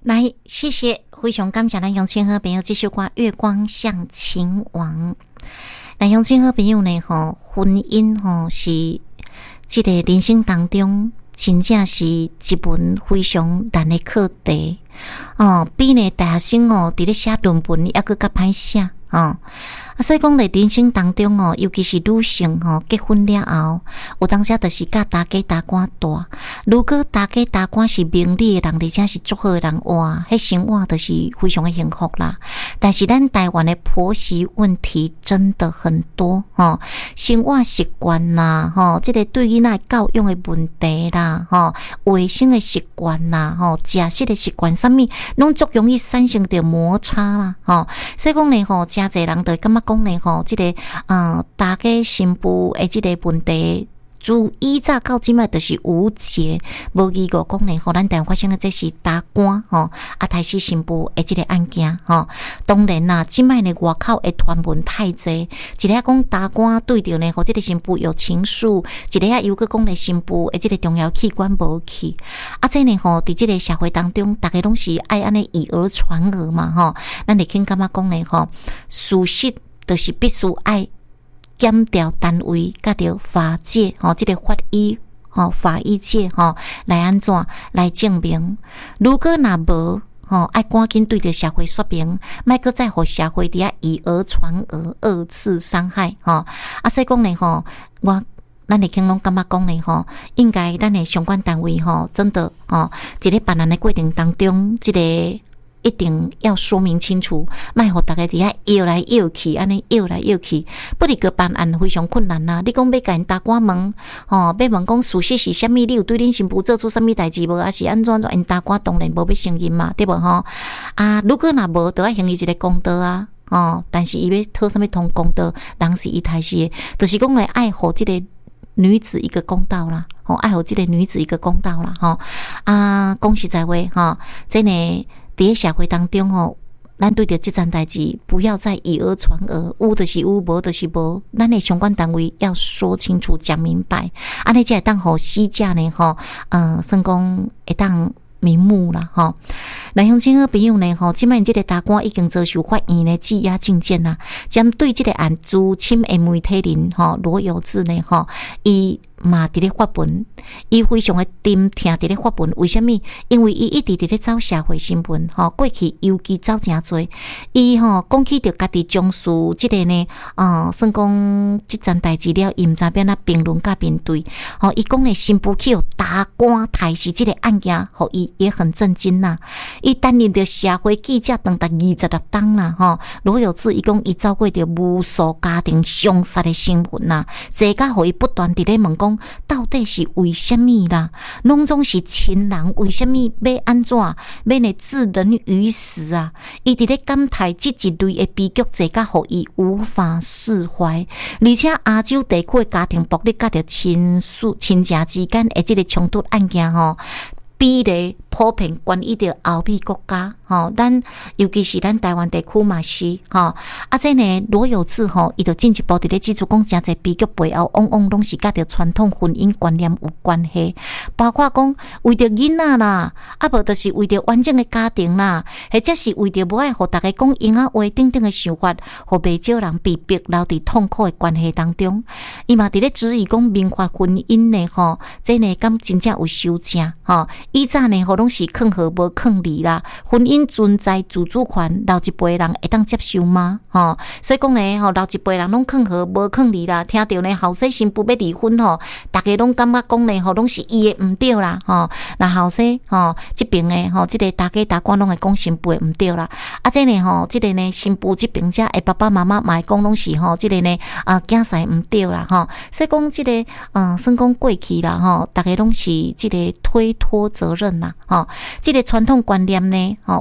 来，谢谢，非常感谢咱乡亲好朋友这首歌《月光像秦王》。咱乡亲好朋友呢，婚姻是这个人生当中真正是一门非常难的课题比呢大学生伫咧写论文还佫较歹写所以讲在人生当中尤其是女性结婚了后，有当时就是甲大家大官大。如果大家大官是明理的人，而且是足好的人，哇，迄生活就是非常的幸福啦。但是咱台湾的婆媳问题真的很多生活习惯啦这个对囡仔教育的问题啦卫生的习惯啦食食的习惯啥物拢足容易产生着摩擦啦所以讲呢真侪人就感觉讲呢这个大家新妇的这个问题自以早到即摆就是无解，无疑个讲呢咱台湾发生的这是大官台视新妇的这个案件当然啦，即摆呢外口的传闻太济，一个讲大官对着呢这个新妇有情愫，一个又个讲呢新妇的这个重要器官无去这呢伫这个社会当中，大家拢是爱安尼以讹传讹嘛咱会听感觉讲呢事实就是必须爱检调单位甲着法界这个法医法医界来安怎来证明，如果若无爱赶紧对着社会说明，莫搁再互社会伫遐以讹传讹，二次伤害所以讲呢咱会听拢感觉讲呢应该咱的相关单位真的一个办案的过程当中，这个一定要说明清楚，莫互大家伫遐摇来摇去，安尼摇来摇去，不离个办案非常困难啦。你讲要甲因大官问要问讲事实是啥物，你有对恁新妇做出啥物代志无，还是安怎因大官当然无要承认嘛，对无如果若无，就要行伊一个公道但是伊要讨啥物通公道，人是伊台是的，就是讲来爱互这个女子一个公道啦爱互这个女子一个公道啦讲实在话真的伫社会当中咱对着这件代志不要再以讹传讹，有就是有，无就是无，咱的相关单位要说清楚讲明白，安尼才会当互死者呢算讲会当瞑目啦咱乡亲好朋友呢即摆这个大官已经遭受法院的羁押禁见啦，针对这个案资深的媒体人罗有志呢伊嘛伫咧发文，伊非常的沉痛伫咧发文，为什么？因为伊一直伫咧走社会新闻过去尤其走诚多，伊讲起着家己从事即个呢算讲即件代志了，伊毋知变哪评论甲面对伊讲呢新妇去大官台视即个案件互伊也很震惊啦，伊担任着社会记者长达26档啦罗有志伊讲伊走过着无数家庭凶杀的新闻啦，这甲互伊不断伫咧问讲到底是为什么啦？拢总是亲人，为什么要安怎？要呢置人于死啊？伊伫咧感叹这一类的悲剧，这甲互伊无法释怀。而且亚洲地区的家庭暴力甲着亲情之间的这个冲突案件比例普遍关于着欧美国家咱尤其是咱台湾地区嘛是这呢罗有志伊就进一步伫咧指出讲，诚侪悲剧背后往往拢是甲着传统婚姻观念有关系，包括讲为着囡仔啦，无就是为着完整的家庭啦，或者是为着无爱互大家讲闲话等等的想法，互袂少人被逼留伫痛苦的关系当中。伊嘛伫咧质疑讲民法婚姻呢这呢敢真正有修正以早呢拢是劝和无劝离啦，婚姻存在自主权，老一辈人会当接受吗所以讲呢老一辈人拢劝和无劝离啦，听到呢后生新妇要离婚大家拢感觉讲呢拢是伊的毋对啦那后生这边的这个大家大官拢会讲新妇的毋对啦这呢这个呢新妇这边遮的爸爸妈妈嘛会讲拢是这个呢囝婿毋对啦所以讲这个算讲过去啦大家拢是这个推脱责任啦这个传统观念呢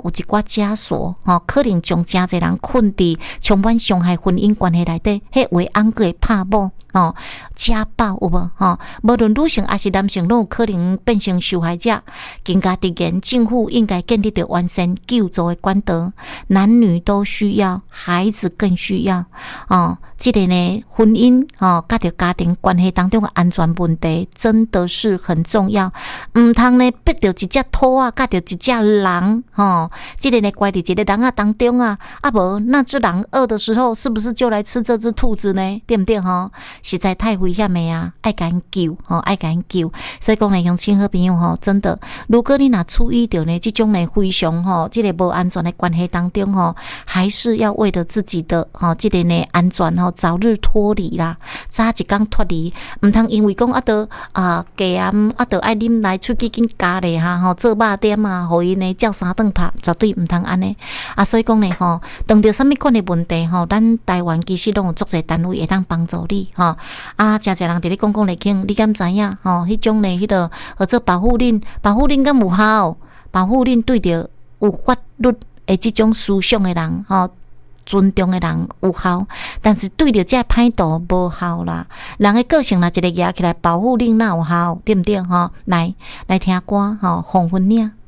有一寡枷锁可能将真侪人困伫充满伤害婚姻关系内底，迄为翁个拍某家暴有无无论女性还是男性，拢有可能变成受害者。更加直言，政府应该建立着完善救助的管道，男女都需要，孩子更需要这个呢，婚姻甲着家庭关系当中的安全问题真的是很重要。唔通呢逼着一只兔啊，甲着一只狼这个呢关伫一个人当中啊无那只狼饿的时候，是不是就来吃这只兔子呢？对不对实在太危险的啊，爱赶救爱赶救。所以讲呢，乡亲好朋友真的，如果你若处于着呢这种呢非常这个无安全的关系当中还是要为了自己的这个呢安全早日脱离啦，早一天脱离，唔通因为讲得鸡暗得爱啉来出去紧加咧做肉点互伊呢照三顿拍，绝对唔通安尼所以讲呢当着什么款的问题咱台湾其实拢有足侪单位会当帮助你真侪人伫咧讲来听，你敢知影迄种呢迄个做保护令敢有效？保护令对着有法律的这种思想的人尊重的人有效，但是对着这歹徒无效啦。人的个性若一个举起来，保护令哪有效？对不对来听歌黄昏岭。